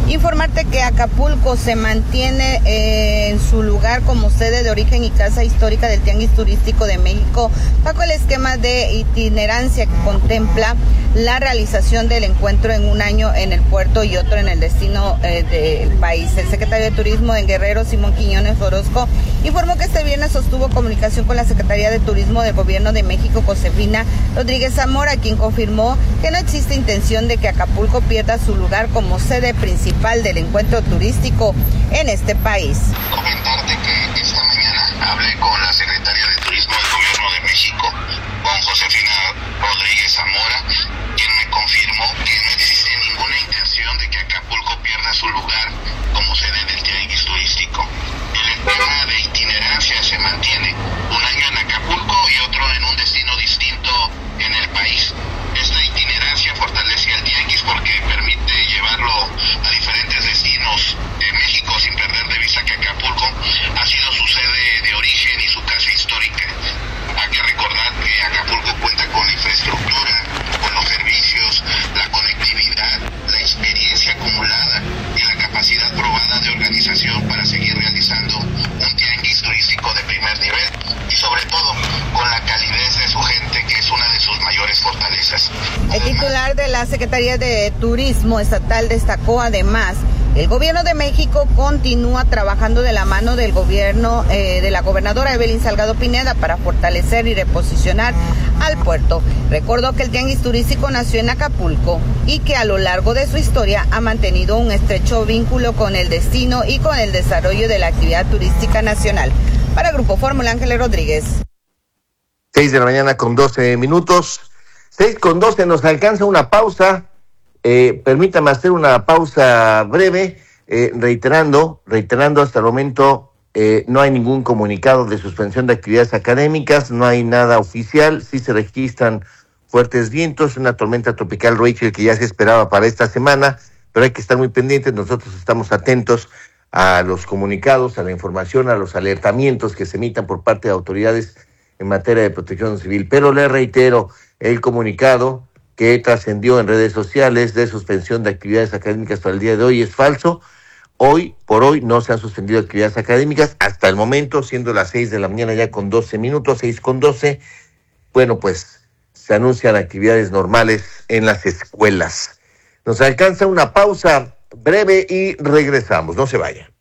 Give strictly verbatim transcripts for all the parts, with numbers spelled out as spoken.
Informarte que Acapulco se mantiene eh, en su lugar como sede de origen y casa histórica del Tianguis Turístico de México, bajo el esquema de itinerancia que contempla la realización del encuentro en un año en el puerto y otro en el destino eh, del país. El secretario de Turismo en Guerrero, Simón Quiñones Orozco, informó que este viernes sostuvo comunicación con la Secretaría de Turismo del Gobierno de México, Josefina Rodríguez Zamora, quien confirmó que no existe intención de que Acapulco pierda su lugar como sede principal del encuentro turístico en este país. Comentarte que esta mañana hablé con la Secretaría de Turismo del Gobierno de México, con Josefina Rodríguez Zamora, quien me confirmó que no existe ninguna intención de que Acapulco pierda su lugar como sede del Tianguis Turístico. El esquema de itinerancia se mantiene, un año en Acapulco y otro en un destino distinto en el país. Esta itinerancia fortalece al Tianguis porque permite llevarlo a diferentes destinos de México sin perder de vista que Acapulco ha sido su sede de origen y su casa histórica. Hay que recordar que Acapulco cuenta con la infraestructura, con los servicios, la conectividad, la experiencia acumulada y la capacidad probada de organización para seguir realizando un tianguis turístico de primer nivel y sobre todo con la calidez de su gente, que es una de sus mayores fortalezas. El titular de la Secretaría de Turismo Estatal destacó además: el Gobierno de México continúa trabajando de la mano del gobierno eh, de la gobernadora Evelyn Salgado Pineda para fortalecer y reposicionar al puerto. Recordó que el Tianguis Turístico nació en Acapulco y que a lo largo de su historia ha mantenido un estrecho vínculo con el destino y con el desarrollo de la actividad turística nacional. Para Grupo Fórmula, Ángeles Rodríguez. Seis de la mañana con doce minutos. Seis con doce, nos alcanza una pausa. Eh, permítame hacer una pausa breve, eh, reiterando, reiterando hasta el momento eh, no hay ningún comunicado de suspensión de actividades académicas, no hay nada oficial, sí se registran fuertes vientos, una tormenta tropical Rachel que ya se esperaba para esta semana, pero hay que estar muy pendientes, nosotros estamos atentos a los comunicados, a la información, a los alertamientos que se emitan por parte de autoridades en materia de protección civil, pero le reitero, el comunicado que trascendió en redes sociales de suspensión de actividades académicas para el día de hoy es falso. Hoy, por hoy, no se han suspendido actividades académicas hasta el momento, siendo las seis de la mañana ya con doce minutos, seis con doce. Bueno, pues se anuncian actividades normales en las escuelas. Nos alcanza una pausa breve y regresamos. No se vaya.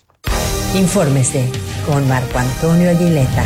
Infórmese con Marco Antonio Aguileta.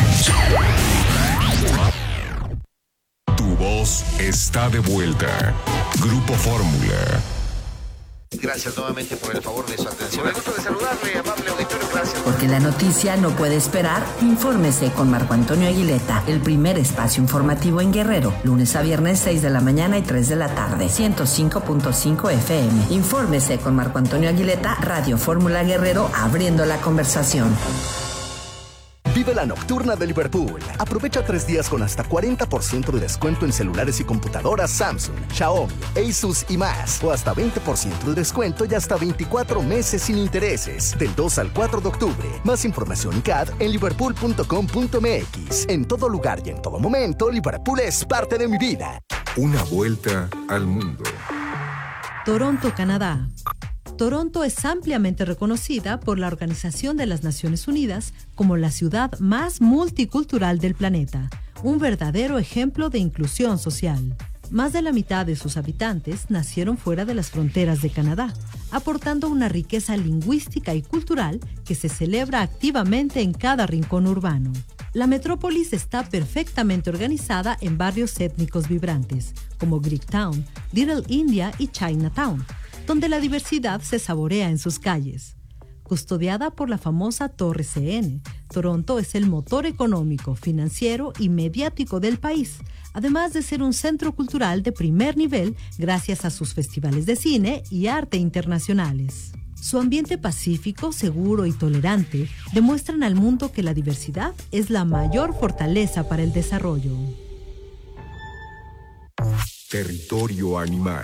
Tu voz está de vuelta. Grupo Fórmula. Gracias nuevamente por el favor de su atención. Me gusto de saludarle, amable auditorio, gracias. Porque la noticia no puede esperar, infórmese con Marco Antonio Aguileta, el primer espacio informativo en Guerrero, lunes a viernes seis de la mañana y tres de la tarde, ciento cinco punto cinco F M. Infórmese con Marco Antonio Aguileta, Radio Fórmula Guerrero, abriendo la conversación. Vive la nocturna de Liverpool. Aprovecha tres días con hasta cuarenta por ciento de descuento en celulares y computadoras Samsung, Xiaomi, Asus y más. O hasta veinte por ciento de descuento y hasta veinticuatro meses sin intereses. Del dos al cuatro de octubre. Más información y C A D en liverpool punto com punto m x. En todo lugar y en todo momento, Liverpool es parte de mi vida. Una vuelta al mundo. Toronto, Canadá. Toronto es ampliamente reconocida por la Organización de las Naciones Unidas como la ciudad más multicultural del planeta, un verdadero ejemplo de inclusión social. Más de la mitad de sus habitantes nacieron fuera de las fronteras de Canadá, aportando una riqueza lingüística y cultural que se celebra activamente en cada rincón urbano. La metrópolis está perfectamente organizada en barrios étnicos vibrantes, como Greektown, Little India y Chinatown, donde la diversidad se saborea en sus calles. Custodiada por la famosa Torre C N, Toronto es el motor económico, financiero y mediático del país, además de ser un centro cultural de primer nivel gracias a sus festivales de cine y arte internacionales. Su ambiente pacífico, seguro y tolerante demuestran al mundo que la diversidad es la mayor fortaleza para el desarrollo. Territorio animal.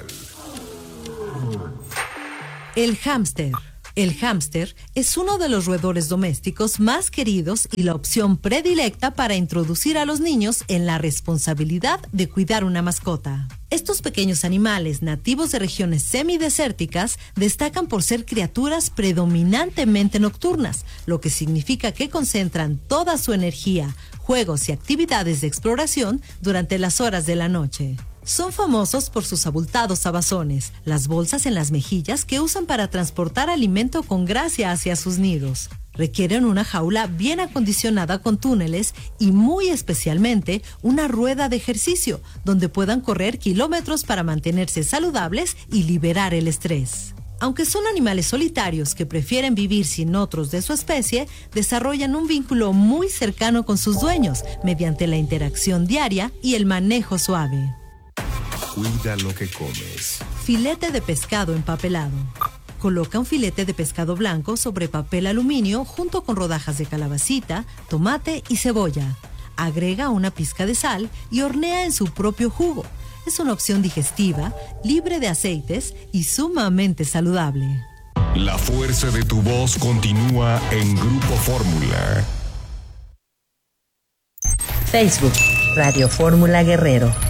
El hámster. El hámster es uno de los roedores domésticos más queridos y la opción predilecta para introducir a los niños en la responsabilidad de cuidar una mascota. Estos pequeños animales, nativos de regiones semidesérticas, destacan por ser criaturas predominantemente nocturnas, lo que significa que concentran toda su energía, juegos y actividades de exploración durante las horas de la noche. Son famosos por sus abultados abazones, las bolsas en las mejillas que usan para transportar alimento con gracia hacia sus nidos. Requieren una jaula bien acondicionada con túneles y muy especialmente una rueda de ejercicio donde puedan correr kilómetros para mantenerse saludables y liberar el estrés. Aunque son animales solitarios que prefieren vivir sin otros de su especie, desarrollan un vínculo muy cercano con sus dueños mediante la interacción diaria y el manejo suave. Cuida lo que comes. Filete de pescado empapelado. Coloca un filete de pescado blanco sobre papel aluminio junto con rodajas de calabacita, tomate y cebolla. Agrega una pizca de sal y hornea en su propio jugo. Es una opción digestiva, libre de aceites y sumamente saludable. La fuerza de tu voz continúa en Grupo Fórmula. Facebook, Radio Fórmula Guerrero.